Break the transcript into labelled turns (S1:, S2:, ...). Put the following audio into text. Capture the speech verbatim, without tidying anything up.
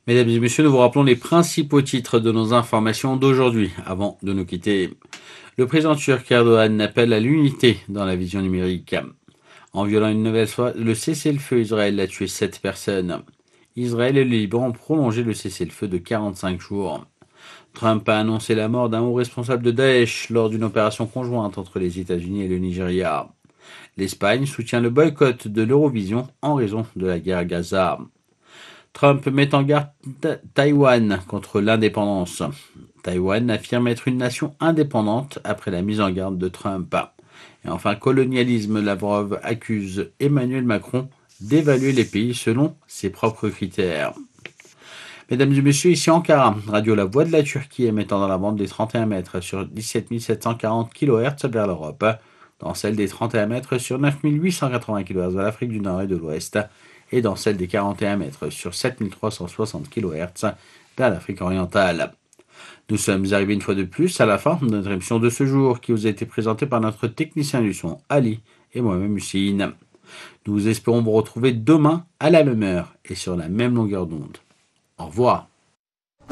S1: Mesdames et messieurs, nous vous rappelons les principaux titres de nos informations d'aujourd'hui, avant de nous quitter. Le président turc Erdogan appelle à l'unité dans la vision numérique. En violant une nouvelle fois le cessez-le-feu, Israël a tué sept personnes. Israël et le Liban ont prolongé le cessez-le-feu de quarante-cinq jours. Trump a annoncé la mort d'un haut responsable de Daesh lors d'une opération conjointe entre les États-Unis et le Nigeria. L'Espagne soutient le boycott de l'Eurovision en raison de la guerre à Gaza. Trump met en garde Taïwan contre l'indépendance. Taïwan affirme être une nation indépendante après la mise en garde de Trump. Et enfin, colonialisme, Lavrov accuse Emmanuel Macron d'évaluer les pays selon ses propres critères. Mesdames et messieurs, ici Ankara, radio La Voix de la Turquie émettant dans la bande des trente et un mètres sur dix-sept mille sept cent quarante kilohertz vers l'Europe, dans celle des trente et un mètres sur neuf mille huit cent quatre-vingts kilohertz vers l'Afrique du Nord et de l'Ouest, et dans celle des quarante et un mètres sur sept mille trois cent soixante kilohertz vers l'Afrique orientale. Nous sommes arrivés une fois de plus à la fin de notre émission de ce jour qui vous a été présentée par notre technicien du son Ali et moi-même Hussein. Nous espérons vous retrouver demain à la même heure et sur la même longueur d'onde. Au revoir.